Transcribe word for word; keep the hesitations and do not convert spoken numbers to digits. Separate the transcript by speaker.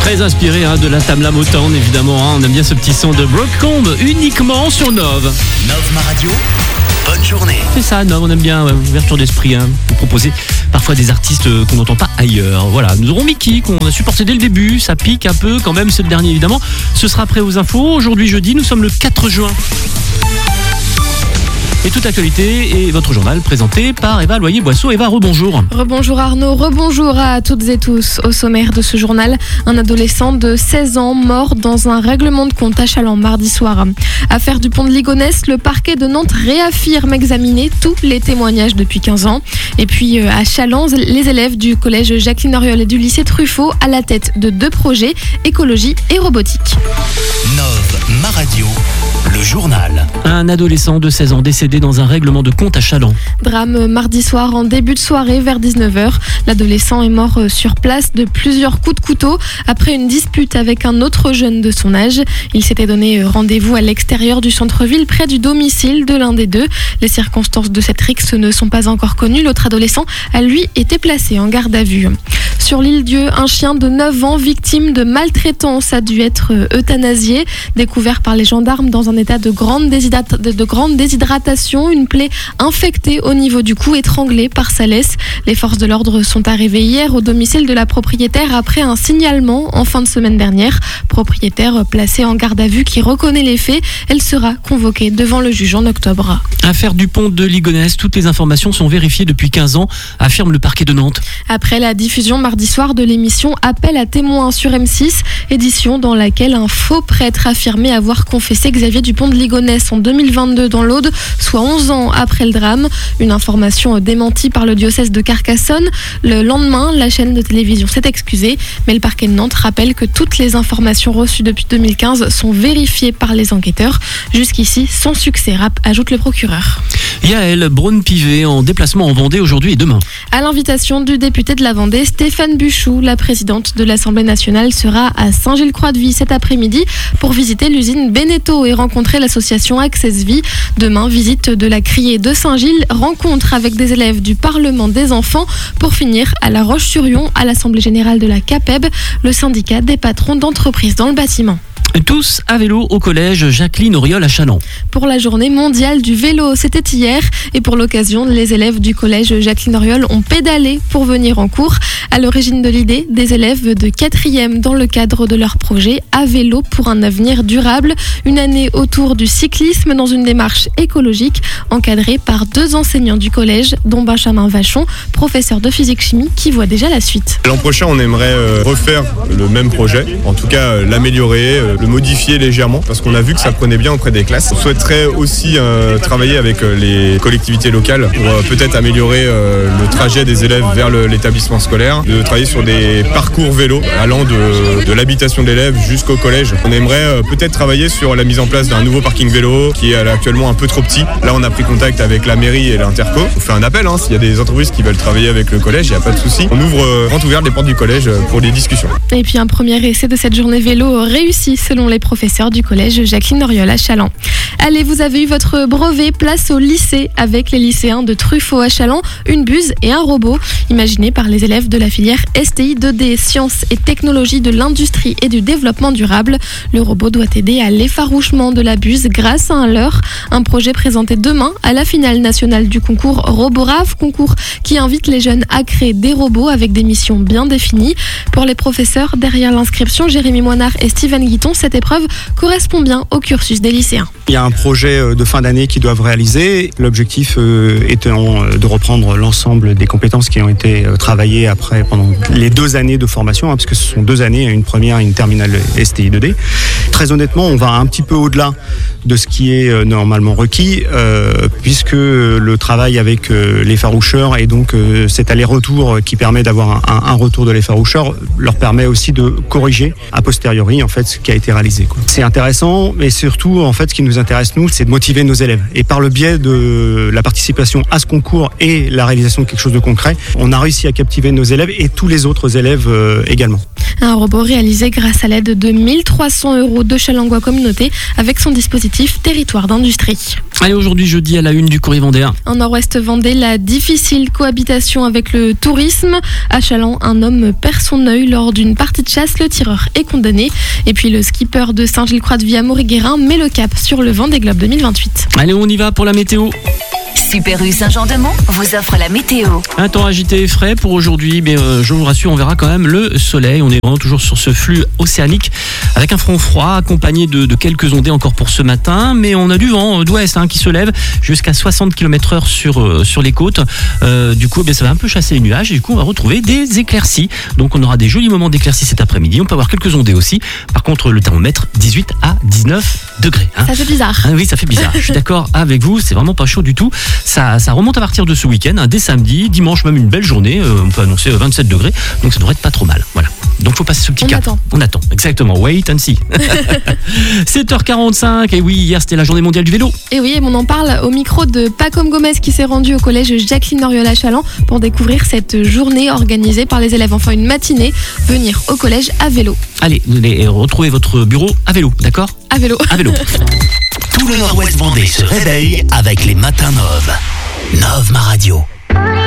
Speaker 1: Très inspiré hein, de la Tamla Motown évidemment, hein. On aime bien ce petit son de Brockcomb uniquement sur Nove.
Speaker 2: Nove Ma Radio, bonne journée.
Speaker 1: C'est ça Nove, on aime bien ouais, ouverture d'esprit, hein, pour proposer parfois des artistes euh, qu'on n'entend pas ailleurs. Voilà, nous aurons Mickey qu'on a supporté dès le début, ça pique un peu quand même, c'est le dernier évidemment. Ce sera après aux infos, aujourd'hui jeudi, nous sommes le quatre juin. Et toute l'actualité et votre journal présenté par Eva Loyer-Boisseau. Eva, rebonjour.
Speaker 3: Rebonjour Arnaud, rebonjour à toutes et tous. Au sommaire de ce journal, un adolescent de seize ans mort dans un règlement de compte à Challans mardi soir. Affaire du pont de Ligonnès, le parquet de Nantes réaffirme examiner tous les témoignages depuis quinze ans. Et puis à Challans, les élèves du collège Jacqueline Auriol et du lycée Truffaut à la tête de deux projets, écologie et robotique.
Speaker 2: Nove Ma Radio, le journal.
Speaker 1: Un adolescent de seize ans décédé dans un règlement de compte à Challans.
Speaker 3: Drame mardi soir en début de soirée vers dix-neuf heures. L'adolescent est mort sur place de plusieurs coups de couteau après une dispute avec un autre jeune de son âge. Il s'était donné rendez-vous à l'extérieur du centre-ville près du domicile de l'un des deux. Les circonstances de cette rixe ne sont pas encore connues. L'autre adolescent a lui été placé en garde à vue. Sur l'île Dieu, un chien de neuf ans victime de maltraitance a dû être euthanasié. Découvert par les gendarmes dans un état de grande, déshydrat- de grande déshydratation, une plaie infectée au niveau du cou, étranglée par sa laisse. Les forces de l'ordre sont arrivées hier au domicile de la propriétaire après un signalement en fin de semaine dernière. Propriétaire placée en garde à vue qui reconnaît les faits. Elle sera convoquée devant le juge en octobre.
Speaker 1: Affaire du pont de Ligonnès, toutes les informations sont vérifiées depuis quinze ans, affirme le parquet de Nantes.
Speaker 3: Après la diffusion mardi soir de l'émission Appel à témoins sur M six, édition dans laquelle un faux prêtre affirmait avoir confessé Xavier Dupont de Ligonnès en deux mille vingt-deux dans l'Aude, soit onze ans après le drame. Une information démentie par le diocèse de Carcassonne. Le lendemain, la chaîne de télévision s'est excusée, mais le parquet de Nantes rappelle que toutes les informations reçues depuis deux mille quinze sont vérifiées par les enquêteurs. Jusqu'ici, sans succès, ajoute le procureur.
Speaker 1: Yaël Braun-Pivet en déplacement en Vendée aujourd'hui et demain.
Speaker 3: À l'invitation du député de la Vendée, Stéphane Buchou, la présidente de l'Assemblée nationale sera à Saint-Gilles-Croix-de-Vie cet après-midi pour visiter l'usine Beneteau et rencontrer l'association Access Vie. Demain, visite de la Criée de Saint-Gilles, rencontre avec des élèves du Parlement des enfants pour finir à La Roche-sur-Yon à l'Assemblée générale de la CAPEB, le syndicat des patrons d'entreprises dans le bâtiment.
Speaker 1: Tous à vélo au collège Jacqueline Auriol à Challans.
Speaker 3: Pour la journée mondiale du vélo, c'était hier. Et pour l'occasion, les élèves du collège Jacqueline Auriol ont pédalé pour venir en cours. À l'origine de l'idée, des élèves de quatrième dans le cadre de leur projet À vélo pour un avenir durable. Une année autour du cyclisme dans une démarche écologique encadrée par deux enseignants du collège, dont Benjamin Vachon, professeur de physique-chimie, qui voit déjà la suite.
Speaker 4: L'an prochain, on aimerait euh, refaire le même projet, en tout cas euh, l'améliorer, euh, le modifier légèrement, parce qu'on a vu que ça prenait bien auprès des classes. On souhaiterait aussi euh, travailler avec euh, les collectivités locales pour euh, peut-être améliorer euh, le trajet des élèves vers le, l'établissement scolaire, de travailler sur des parcours vélo allant de, de l'habitation de l'élève jusqu'au collège. On aimerait euh, peut-être travailler sur la mise en place d'un nouveau parking vélo qui est actuellement un peu trop petit. Là, on a pris contact avec la mairie et l'Interco. On fait un appel, hein, s'il y a des entreprises qui veulent travailler avec le collège, il n'y a pas de souci. On ouvre euh, grand ouvert les portes du collège pour des discussions.
Speaker 3: Et puis un premier essai de cette journée vélo réussi selon les professeurs du collège Jacqueline Auriol à Challans. Allez, vous avez eu votre brevet, place au lycée avec les lycéens de Truffaut à Challans, une buse et un robot, imaginé par les élèves de la filière S T I deux D, sciences et technologies de l'industrie et du développement durable. Le robot doit aider à l'effarouchement de la buse grâce à un leurre, un projet présenté demain à la finale nationale du concours Roborave, concours qui invite les jeunes à créer des robots avec des missions bien définies. Pour les professeurs, derrière l'inscription, Jérémy Moinard et Steven Guiton, cette épreuve correspond bien au cursus des lycéens.
Speaker 5: Il y a un projet de fin d'année qu'ils doivent réaliser. L'objectif étant de reprendre l'ensemble des compétences qui ont été travaillées après pendant les deux années de formation, hein, parce que ce sont deux années, une première et une terminale S T I deux D. Très honnêtement, on va un petit peu au-delà de ce qui est normalement requis, euh, puisque le travail avec euh, l'effaroucheur et donc euh, cet aller-retour qui permet d'avoir un, un retour de l'effaroucheur leur permet aussi de corriger a posteriori en fait ce qui a été réalisé, quoi. C'est intéressant, mais surtout en fait ce qui nous intéresse nous, c'est de motiver nos élèves. Et par le biais de la participation à ce concours et la réalisation de quelque chose de concret, on a réussi à captiver nos élèves et tous les autres élèves euh, également.
Speaker 3: Un robot réalisé grâce à l'aide de mille trois cents euros de Challengois Communauté avec son dispositif Territoire d'industrie.
Speaker 1: Allez, aujourd'hui jeudi à la une du Courrier Vendéen.
Speaker 3: En Nord-Ouest Vendée, la difficile cohabitation avec le tourisme. À Chaland, un homme perd son œil lors d'une partie de chasse. Le tireur est condamné. Et puis le skipper de Saint-Gilles-Croix-de-Vie à Maurice-Guérin met le cap sur le Vendée Globe deux mille vingt-huit.
Speaker 1: Allez, on y va pour la météo.
Speaker 6: Super U Saint-Jean-de-Mont vous offre la météo.
Speaker 1: Un temps agité et frais pour aujourd'hui, mais euh, je vous rassure, on verra quand même le soleil. On est vraiment toujours sur ce flux océanique avec un front froid accompagné de, de quelques ondées encore pour ce matin, mais on a du vent d'ouest hein, qui se lève jusqu'à soixante kilomètres heure sur, euh, sur les côtes. Euh, du coup, eh bien, ça va un peu chasser les nuages et du coup, on va retrouver des éclaircies. Donc, on aura des jolis moments d'éclaircies cet après-midi. On peut avoir quelques ondées aussi. Par contre, le thermomètre dix-huit à dix-neuf degrés. Hein.
Speaker 3: Ça fait bizarre.
Speaker 1: Ah, oui, ça fait bizarre. Je suis d'accord avec vous. C'est vraiment pas chaud du tout. Ça, ça remonte à partir de ce week-end, hein, dès samedi, dimanche même une belle journée, euh, on peut annoncer vingt-sept degrés, donc ça devrait être pas trop mal. Voilà. Donc faut passer ce petit
Speaker 3: on
Speaker 1: cap.
Speaker 3: Attend.
Speaker 1: On attend, exactement. Wait and see. sept heures quarante-cinq, et oui, hier c'était la journée mondiale du vélo.
Speaker 3: Et oui, on en parle au micro de Pacom Gomez qui s'est rendu au collège Jacqueline Oriol à Chaland pour découvrir cette journée organisée par les élèves. Enfin, une matinée, venir au collège à vélo.
Speaker 1: Allez, vous allez retrouver votre bureau à vélo, d'accord ?
Speaker 3: À vélo.
Speaker 1: À vélo.
Speaker 2: Tout le Nord-Ouest Vendée se réveille avec les matins Nove. Nove ma radio.